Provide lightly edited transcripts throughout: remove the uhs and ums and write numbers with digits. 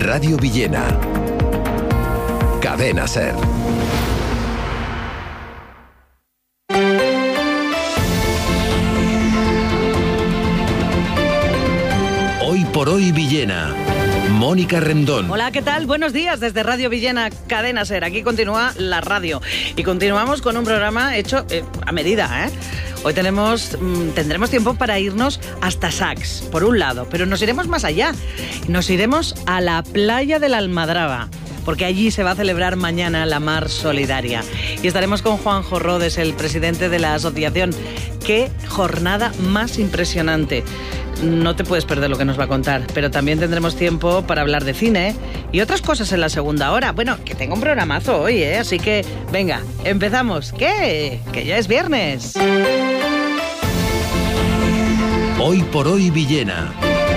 Radio Villena. Cadena SER. Hoy por hoy Villena. Mónica Rendón. Hola, ¿qué tal? Buenos días desde Radio Villena, Cadena SER. Aquí continúa la radio. Y continuamos con un programa hecho a medida, ¿eh? Hoy tendremos tiempo para irnos hasta Sax, por un lado, pero nos iremos más allá. Nos iremos a la playa de la Almadraba, porque allí se va a celebrar mañana la Mar Solidaria. Y estaremos con Juanjo Rodes, el presidente de la asociación. ¡Qué jornada más impresionante! No te puedes perder lo que nos va a contar, pero también tendremos tiempo para hablar de cine y otras cosas en la segunda hora. Bueno, que tengo un programazo hoy, ¿eh? Así que, venga, empezamos. ¿Qué? Que ya es viernes. Hoy por hoy Villena.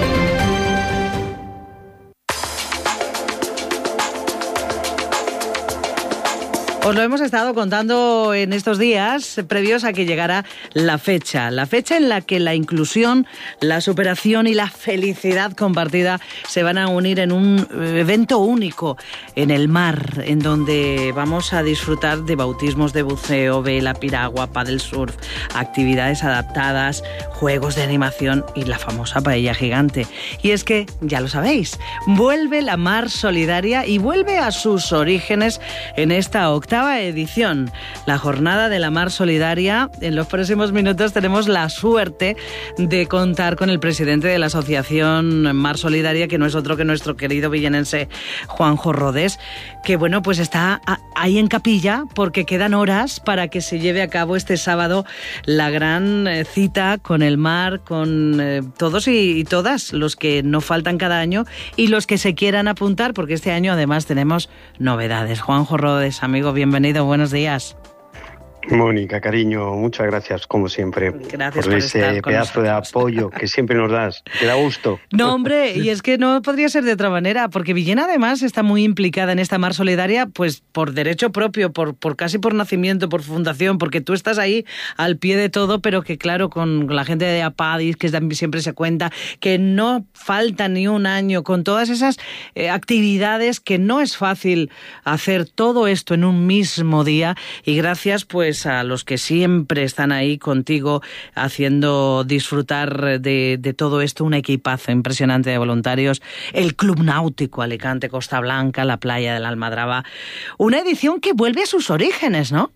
Os lo hemos estado contando en estos días previos a que llegara la fecha en la que la inclusión, la superación y la felicidad compartida se van a unir en un evento único en el mar, en donde vamos a disfrutar de bautismos de buceo, vela, piragua, paddle surf, actividades adaptadas, juegos de animación y la famosa paella gigante. Y es que, ya lo sabéis, vuelve la Mar Solidaria y vuelve a sus orígenes en esta octava edición, la Jornada de la Mar Solidaria. En los próximos minutos tenemos la suerte de contar con el presidente de la asociación Mar Solidaria, que no es otro que nuestro querido villenense Juanjo Rodes, que bueno, pues está ahí en capilla porque quedan horas para que se lleve a cabo este sábado la gran cita con el mar, con todos y todas los que no faltan cada año y los que se quieran apuntar, porque este año además tenemos novedades. Juanjo Rodes, amigo, bienvenido, buenos días. Mónica, cariño, muchas gracias, como siempre, gracias por ese pedazo de apoyo que siempre nos das. Te da gusto. No, hombre, y es que no podría ser de otra manera, porque Villena además está muy implicada en esta Mar Solidaria, pues por derecho propio, por casi por nacimiento, por fundación, porque tú estás ahí al pie de todo, pero que claro, con la gente de Apadis, que siempre se cuenta, que no falta ni un año, con todas esas actividades, que no es fácil hacer todo esto en un mismo día, y gracias pues a los que siempre están ahí contigo haciendo disfrutar de todo esto, un equipazo impresionante de voluntarios, el Club Náutico Alicante Costa Blanca, la playa de la Almadraba, una edición que vuelve a sus orígenes, ¿no?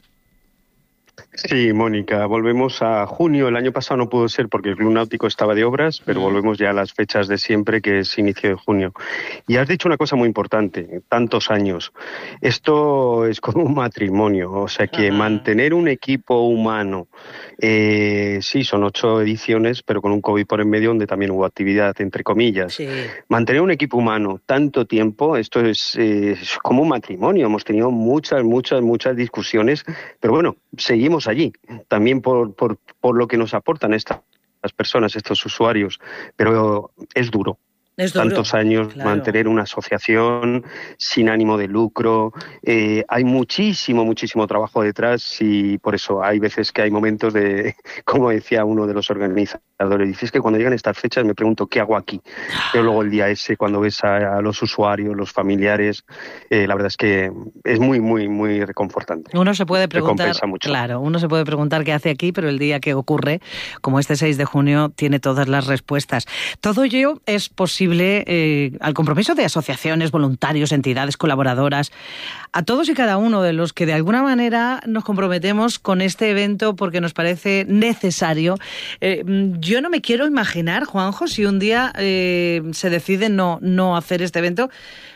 Sí, Mónica, volvemos a junio. El año pasado no pudo ser porque el Club Náutico estaba de obras, pero volvemos ya a las fechas de siempre, que es inicio de junio. Y has dicho una cosa muy importante, tantos años. Esto es como un matrimonio, o sea que mantener un equipo humano, sí, son 8 ediciones, pero con un COVID por en medio donde también hubo actividad, entre comillas. Sí. Mantener un equipo humano tanto tiempo, esto es como un matrimonio. Hemos tenido muchas discusiones, pero bueno, seguimos allí, también por lo que nos aportan estas personas, estos usuarios, pero es duro. Tantos años, claro. Mantener una asociación sin ánimo de lucro, hay muchísimo trabajo detrás y por eso hay veces que hay momentos de, como decía uno de los organizadores, dice, es que cuando llegan estas fechas me pregunto ¿qué hago aquí? Pero luego el día ese, cuando ves a los usuarios, los familiares, la verdad es que es muy reconfortante. Uno se puede preguntar, mucho. Claro, uno se puede preguntar qué hace aquí, pero el día que ocurre, como este 6 de junio, tiene todas las respuestas. Todo ello es posible al compromiso de asociaciones, voluntarios, entidades colaboradoras, a todos y cada uno de los que de alguna manera nos comprometemos con este evento porque nos parece necesario. Yo no me quiero imaginar, Juanjo, si un día se decide no hacer este evento,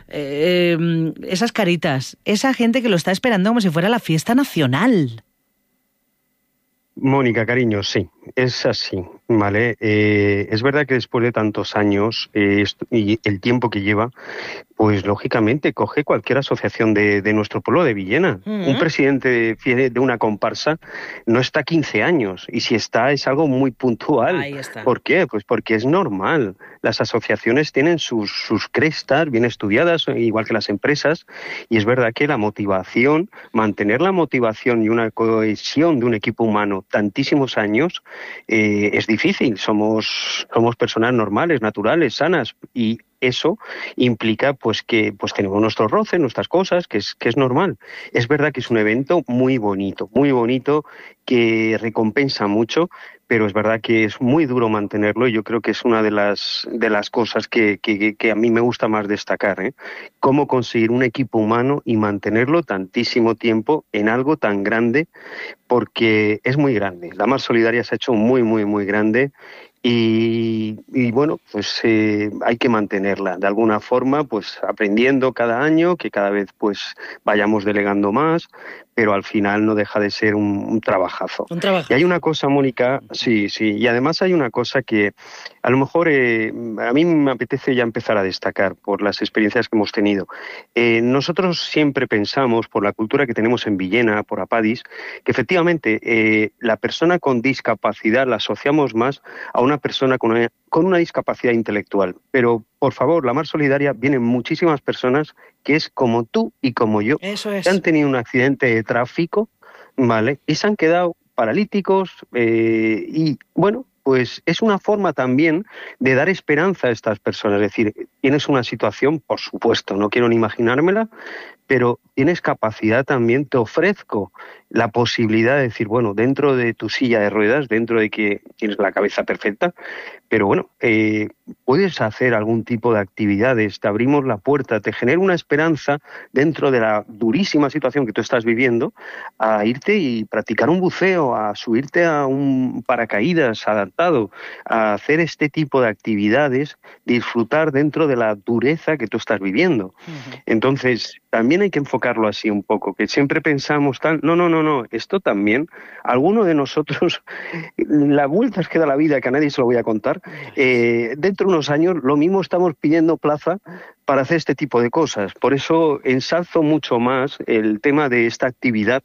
esas caritas, esa gente que lo está esperando como si fuera la fiesta nacional. Mónica, cariño, sí, es así, ¿vale? Es verdad que después de tantos años y el tiempo que lleva, pues lógicamente coge cualquier asociación de nuestro pueblo de Villena. Un presidente de una comparsa no está 15 años y si está es algo muy puntual. Ahí está. ¿Por qué? Pues porque es normal. Las asociaciones tienen sus crestas bien estudiadas, igual que las empresas, y es verdad que la motivación, mantener la motivación y una cohesión de un equipo humano tantísimos años es difícil. Somos personas normales, naturales, sanas, y eso implica pues que pues tenemos nuestros roces, nuestras cosas, que es normal. Es verdad que es un evento muy bonito, que recompensa mucho, pero es verdad que es muy duro mantenerlo y yo creo que es una de las cosas que a mí me gusta más destacar, ¿eh? Cómo conseguir un equipo humano y mantenerlo tantísimo tiempo en algo tan grande, porque es muy grande. La Mar Solidaria se ha hecho muy, muy, muy grande y bueno, pues hay que mantenerla de alguna forma, pues aprendiendo cada año, que cada vez pues vayamos delegando más, pero al final no deja de ser un trabajazo. Un trabajazo. Y hay una cosa, Mónica, sí, y además hay una cosa que a lo mejor a mí me apetece ya empezar a destacar por las experiencias que hemos tenido. Nosotros siempre pensamos, por la cultura que tenemos en Villena, por Apadis, que efectivamente la persona con discapacidad la asociamos más a una persona con una discapacidad intelectual. Pero, por favor, la Mar Solidaria vienen muchísimas personas que es como tú y como yo, Eso es. que han tenido un accidente de tráfico, ¿vale? Y se han quedado paralíticos y, bueno, pues es una forma también de dar esperanza a estas personas. Es decir, tienes una situación, por supuesto, no quiero ni imaginármela, pero tienes capacidad también, te ofrezco la posibilidad de decir, bueno, dentro de tu silla de ruedas, dentro de que tienes la cabeza perfecta, pero bueno, puedes hacer algún tipo de actividades, te abrimos la puerta, te genera una esperanza dentro de la durísima situación que tú estás viviendo, a irte y practicar un buceo, a subirte a un paracaídas adaptado, a hacer este tipo de actividades, disfrutar dentro de la dureza que tú estás viviendo. Uh-huh. Entonces, también hay que enfocarlo así un poco, que siempre pensamos no, esto también, alguno de nosotros, la vuelta que da la vida, que a nadie se lo voy a contar, dentro de unos años lo mismo estamos pidiendo plaza para hacer este tipo de cosas. Por eso ensalzo mucho más el tema de esta actividad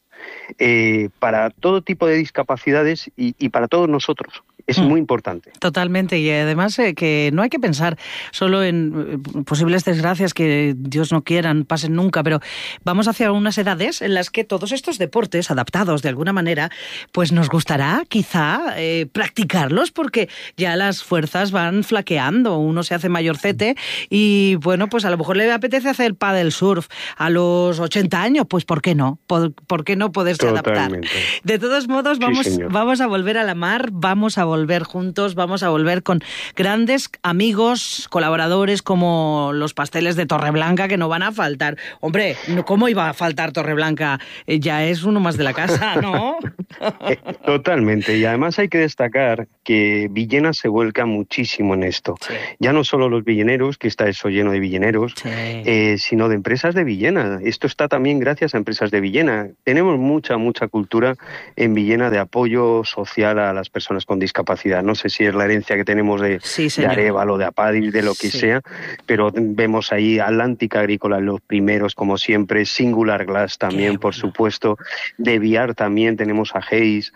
para todo tipo de discapacidades y para todos nosotros. Es muy importante. Totalmente, y además que no hay que pensar solo en posibles desgracias que Dios no quieran pasen nunca, pero vamos hacia unas edades en las que todos estos deportes adaptados de alguna manera, pues nos gustará quizá practicarlos, porque ya las fuerzas van flaqueando, uno se hace mayorcete y bueno, pues a lo mejor le apetece hacer paddle surf a los 80 años, pues ¿por qué no? ¿Por qué no poderse adaptar? De todos modos, vamos a volver a la mar, vamos a volver juntos, vamos a volver con grandes amigos, colaboradores como los pasteles de Torreblanca, que no van a faltar. Hombre, ¿cómo iba a faltar Torreblanca? Ya es uno más de la casa, ¿no? Totalmente, y además hay que destacar que Villena se vuelca muchísimo en esto. Sí. Ya no solo los villeneros, que está eso lleno de villeneros, sí, sino de empresas de Villena. Esto está también gracias a empresas de Villena. Tenemos mucha cultura en Villena de apoyo social a las personas con discapacidad. No sé si es la herencia que tenemos de Arévalo, de Apadis, de lo que sea, pero vemos ahí Atlántica Agrícola, los primeros, como siempre, Singular Glass también, por supuesto, de Viar también tenemos a Hayes,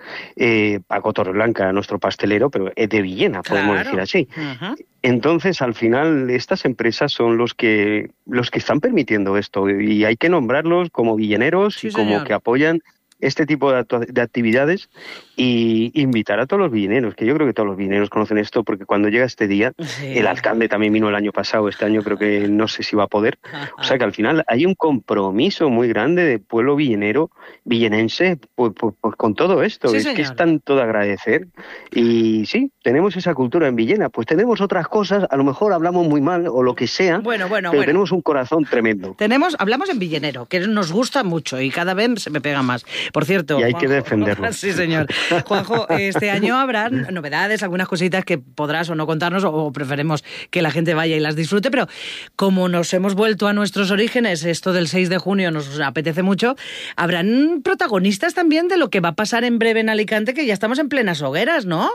Paco Torreblanca, nuestro pastelero, pero es de Villena, podemos decir así. Uh-huh. Entonces, al final, estas empresas son los que están permitiendo esto, y hay que nombrarlos como villeneros y como que apoyan este tipo de actividades, y invitar a todos los villeneros, que yo creo que todos los villeneros conocen esto, porque cuando llega este día, el alcalde también vino el año pasado, este año creo que no sé si va a poder, o sea que al final hay un compromiso muy grande de pueblo villenense, pues con todo esto, es que es tanto de agradecer, y sí, tenemos esa cultura en Villena, pues tenemos otras cosas, a lo mejor hablamos muy mal o lo que sea, pero tenemos un corazón tremendo. Hablamos en villenero, que nos gusta mucho y cada vez se me pega más. Por cierto, y hay Juanjo, que defenderlo. Sí, señor. Juanjo, este año habrán novedades, algunas cositas que podrás o no contarnos, o preferimos que la gente vaya y las disfrute, pero como nos hemos vuelto a nuestros orígenes, esto del 6 de junio nos apetece mucho, habrán protagonistas también de lo que va a pasar en breve en Alicante, que ya estamos en plenas hogueras, ¿no?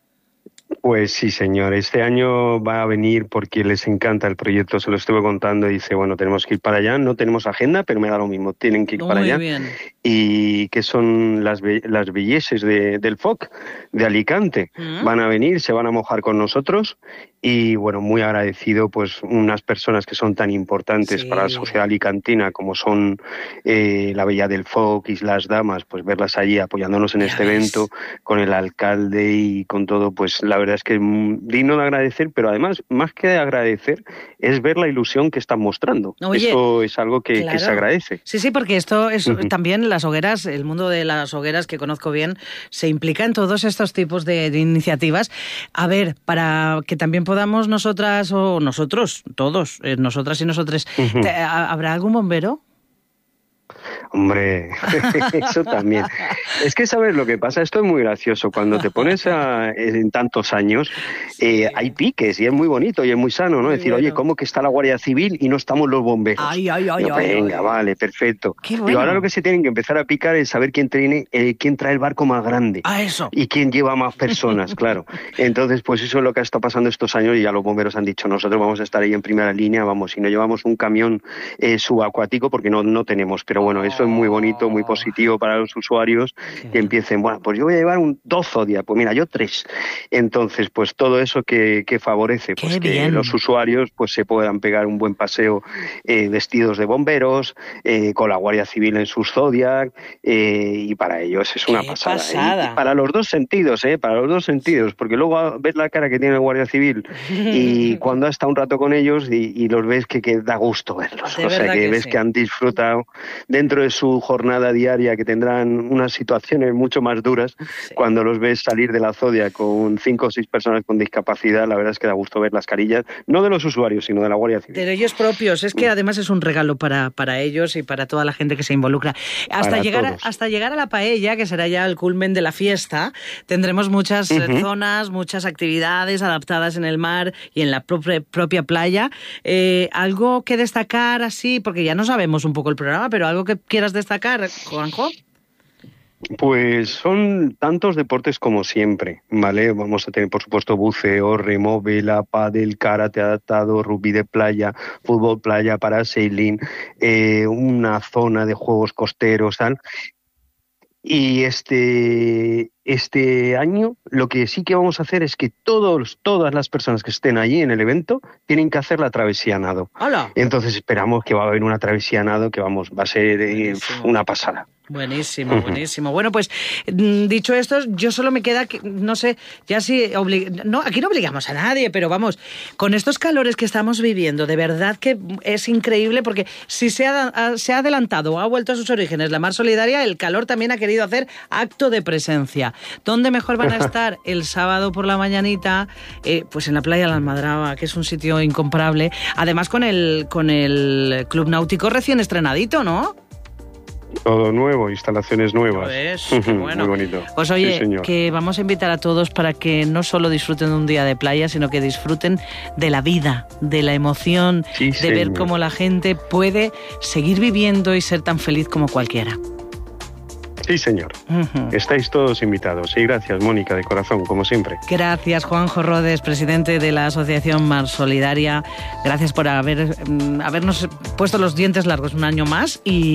Pues sí, señor. Este año va a venir porque les encanta el proyecto. Se lo estuve contando y dice, bueno, tenemos que ir para allá. No tenemos agenda, pero me da lo mismo. Tienen que ir para allá. Bien. Y que son las belleces del FOC de Alicante. Van a venir, se van a mojar con nosotros. Y bueno, muy agradecido, pues unas personas que son tan importantes para la sociedad alicantina como son la Bella del FOC y las damas, pues verlas allí apoyándonos en este evento con el alcalde y con todo, pues la verdad es que es digno de agradecer, pero además, más que de agradecer, es ver la ilusión que están mostrando. Oye, eso es algo que claro, se agradece. Sí, porque esto es también las hogueras, el mundo de las hogueras que conozco bien, se implica en todos estos tipos de iniciativas. A ver, para que también podamos nosotras o nosotros, todos, nosotras y nosotres, ¿habrá algún bombero? Hombre, eso también. Es que, ¿sabes lo que pasa? Esto es muy gracioso. Cuando te pones en tantos años, hay piques y es muy bonito y es muy sano, ¿no? Decir, oye, ¿cómo que está la Guardia Civil y no estamos los bomberos? Venga, vale, perfecto. Bueno. Y ahora lo que se tienen que empezar a picar es saber quién trae el barco más grande. Eso. Y quién lleva más personas, claro. Entonces, pues eso es lo que ha estado pasando estos años y ya los bomberos han dicho, nosotros vamos a estar ahí en primera línea, vamos, si no llevamos un camión subacuático, porque no tenemos, pero bueno, eso es muy bonito, muy positivo para los usuarios, que empiecen, bueno, pues yo voy a llevar 2 Zodiac, pues mira, yo 3. Entonces, pues todo eso que favorece, pues que los usuarios pues se puedan pegar un buen paseo vestidos de bomberos, con la Guardia Civil en sus Zodiac, y para ellos es una pasada. Y para los dos sentidos, porque luego ves la cara que tiene el Guardia Civil y cuando has estado un rato con ellos y los ves que da gusto verlos, o sea, que ves que han disfrutado dentro de su jornada diaria, que tendrán unas situaciones mucho más duras. Cuando los ves salir de la Zodiac con 5 o 6 personas con discapacidad, la verdad es que da gusto ver las carillas, no de los usuarios, sino de la Guardia Civil. De ellos propios, es que además es un regalo para ellos y para toda la gente que se involucra. Hasta llegar a la paella, que será ya el culmen de la fiesta, tendremos muchas zonas, muchas actividades adaptadas en el mar y en la propia playa. ¿Algo que destacar así? Porque ya no sabemos un poco el programa, pero algo que quieras destacar, Juanjo. Pues son tantos deportes como siempre, ¿vale? Vamos a tener, por supuesto, buceo, remo, vela, pádel, karate adaptado, rugby de playa, fútbol playa, parasailing, una zona de juegos costeros, tal. Y este año lo que sí que vamos a hacer es que todas las personas que estén allí en el evento tienen que hacer la travesía nado. ¡Hola! Entonces esperamos que va a haber una travesía nado que va a ser una pasada. Buenísimo. Bueno, pues dicho esto, yo solo me queda, no sé, ya si aquí no obligamos a nadie, pero vamos, con estos calores que estamos viviendo, de verdad que es increíble, porque si se ha adelantado o ha vuelto a sus orígenes la Mar Solidaria, el calor también ha querido hacer acto de presencia. ¿Dónde mejor van a estar? El sábado por la mañanita, pues en la playa de la Almadraba, que es un sitio incomparable, además con el Club Náutico recién estrenadito, ¿no? Todo nuevo, instalaciones nuevas. Qué bueno. Muy bonito. Pues oye, sí, que vamos a invitar a todos para que no solo disfruten de un día de playa, sino que disfruten de la vida, de la emoción, de ver cómo la gente puede seguir viviendo y ser tan feliz como cualquiera. Sí, señor. Estáis todos invitados. Y gracias, Mónica, de corazón, como siempre. Gracias, Juanjo Rodes, presidente de la Asociación Mar Solidaria. Gracias por habernos puesto los dientes largos un año más y